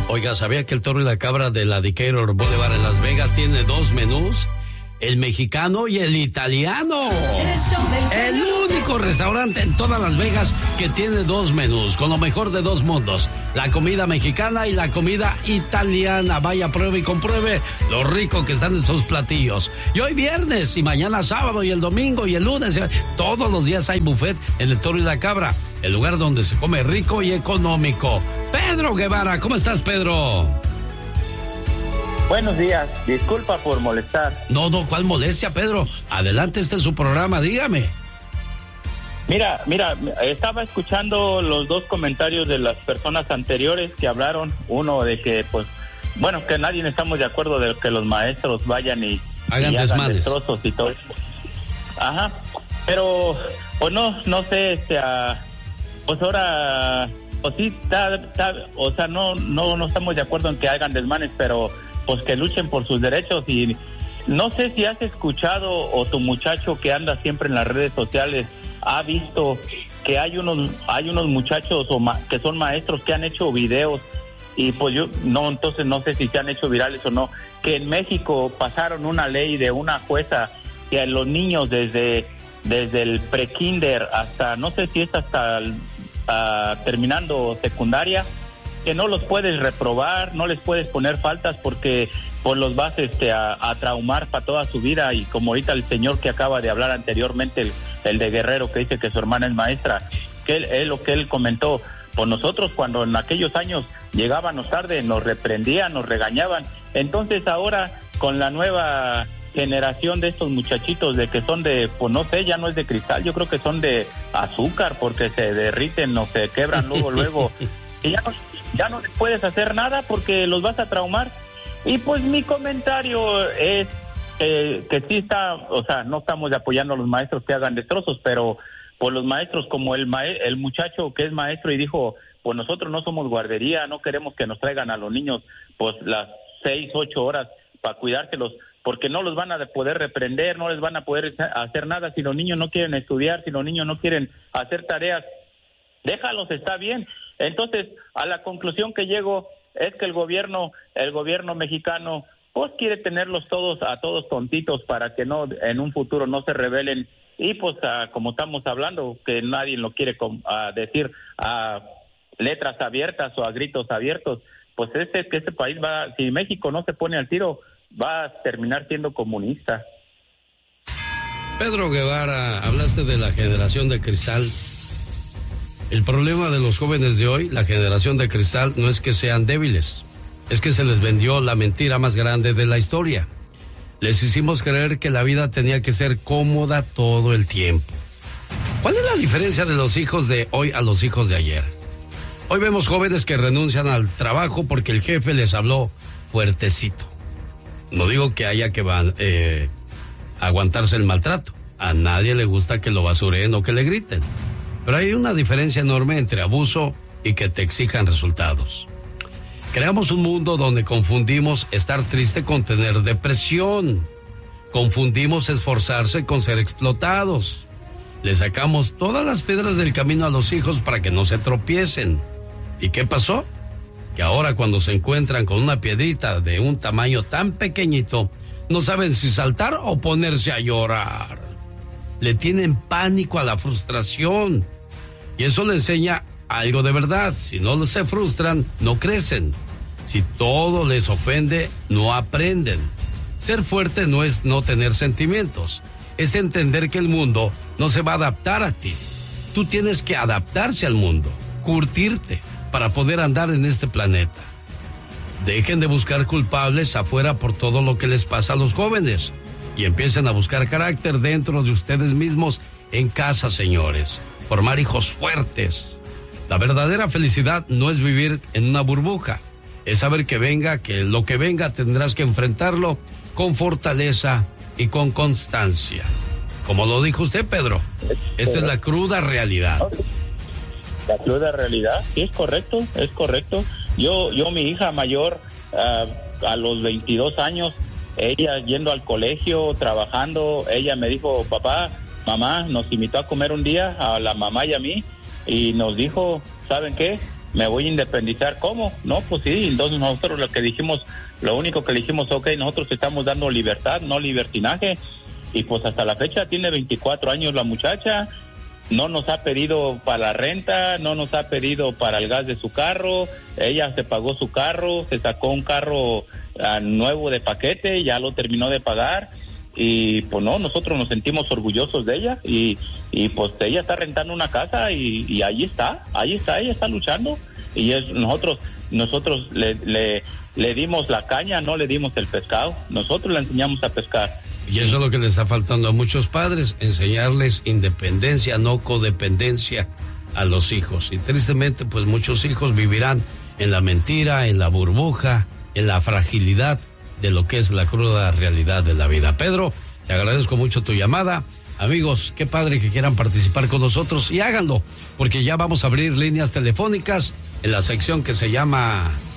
Oiga, ¿sabía que el Toro y la Cabra de la Decatur Boulevard en Las Vegas tiene dos menús? El mexicano y el italiano. El único restaurante en todas Las Vegas que tiene dos menús, con lo mejor de dos mundos. La comida mexicana y la comida italiana. Vaya, pruebe y compruebe lo rico que están estos platillos. Y hoy viernes, y mañana sábado, y el domingo, y el lunes. Todos los días hay buffet en el Toro y la Cabra. El lugar donde se come rico y económico. Pedro Guevara, ¿cómo estás, Pedro? Buenos días, disculpa por molestar. No, ¿cuál molestia, Pedro? Adelante, este es su programa, dígame. Mira, estaba escuchando los dos comentarios de las personas anteriores que hablaron. Uno de que, pues, bueno, que nadie estamos de acuerdo de que los maestros vayan y hagan destrozos y todo eso. Ajá, pero, pues no sé, pues ahora, pues sí, o sea, no estamos de acuerdo en que hagan desmanes, pero pues que luchen por sus derechos. Y no sé si has escuchado o tu muchacho que anda siempre en las redes sociales ha visto que hay unos muchachos que son maestros que han hecho videos, y pues entonces no sé si se han hecho virales o no, que en México pasaron una ley de una jueza que a los niños desde el prekinder hasta, no sé si es hasta terminando secundaria, que no los puedes reprobar, no les puedes poner faltas porque pues los vas a traumar para toda su vida. Y como ahorita el señor que acaba de hablar anteriormente, el de Guerrero, que dice que su hermana es maestra, que lo que él comentó, pues nosotros cuando en aquellos años llegábamos tarde nos reprendían, nos regañaban. Entonces ahora con la nueva generación de estos muchachitos de que son de, pues no sé, ya no es de cristal, yo creo que son de azúcar porque se derriten o se quebran luego y ya no les puedes hacer nada porque los vas a traumar. Y pues mi comentario es que sí está, o sea, no estamos apoyando a los maestros que hagan destrozos, pero pues los maestros como el muchacho que es maestro y dijo, pues nosotros no somos guardería, no queremos que nos traigan a los niños pues las 6, 8 horas para cuidárselos, porque no los van a poder reprender, no les van a poder hacer nada. Si los niños no quieren estudiar, si los niños no quieren hacer tareas, déjalos, está bien. Entonces, a la conclusión que llego es que el gobierno mexicano pues quiere tenerlos a todos tontitos para que no en un futuro no se rebelen. Y pues como estamos hablando, que nadie lo quiere decir a letras abiertas o a gritos abiertos, pues que este país si México no se pone al tiro, va a terminar siendo comunista. Pedro Guevara, hablaste de la generación de cristal. El problema de los jóvenes de hoy, la generación de cristal, no es que sean débiles, es que se les vendió la mentira más grande de la historia. Les hicimos creer que la vida tenía que ser cómoda todo el tiempo. ¿Cuál es la diferencia de los hijos de hoy a los hijos de ayer? Hoy vemos jóvenes que renuncian al trabajo porque el jefe les habló fuertecito. No digo que haya que aguantarse el maltrato. A nadie le gusta que lo basureen o que le griten. Pero hay una diferencia enorme entre abuso y que te exijan resultados. Creamos un mundo donde confundimos estar triste con tener depresión. Confundimos esforzarse con ser explotados. Le sacamos todas las piedras del camino a los hijos para que no se tropiecen. ¿Y qué pasó? Que ahora cuando se encuentran con una piedrita de un tamaño tan pequeñito, no saben si saltar o ponerse a llorar. Le tienen pánico a la frustración. Y eso le enseña algo de verdad. Si no se frustran, no crecen. Si todo les ofende, no aprenden. Ser fuerte no es no tener sentimientos. Es entender que el mundo no se va a adaptar a ti. Tú tienes que adaptarse al mundo, curtirte para poder andar en este planeta. Dejen de buscar culpables afuera por todo lo que les pasa a los jóvenes y empiecen a buscar carácter dentro de ustedes mismos en casa, señores. Formar hijos fuertes. La verdadera felicidad no es vivir en una burbuja, es saber que lo que venga tendrás que enfrentarlo con fortaleza y con constancia. Como lo dijo usted, Pedro, esta es la cruda realidad. La cruda realidad, sí, es correcto. Yo mi hija mayor, a los 22 años, ella yendo al colegio, trabajando, ella me dijo, papá, mamá, nos invitó a comer un día a la mamá y a mí, y nos dijo, ¿saben qué? me voy a independizar. ¿Cómo? No, pues sí. Entonces nosotros lo único que le dijimos, ok, nosotros estamos dando libertad, no libertinaje. Y pues hasta la fecha tiene 24 años la muchacha, no nos ha pedido para la renta, no nos ha pedido para el gas de su carro, ella se pagó su carro, se sacó un carro nuevo de paquete, ya lo terminó de pagar. Y pues no, nosotros nos sentimos orgullosos de ella y pues ella está rentando una casa y ahí está, ella está luchando y nosotros le dimos la caña, no le dimos el pescado, nosotros le enseñamos a pescar. Y eso es lo que le está faltando a muchos padres, enseñarles independencia, no codependencia a los hijos. Y tristemente, pues muchos hijos vivirán en la mentira, en la burbuja, en la fragilidad de lo que es la cruda realidad de la vida. Pedro, te agradezco mucho tu llamada. Amigos, qué padre que quieran participar con nosotros y háganlo, porque ya vamos a abrir líneas telefónicas en la sección que se llama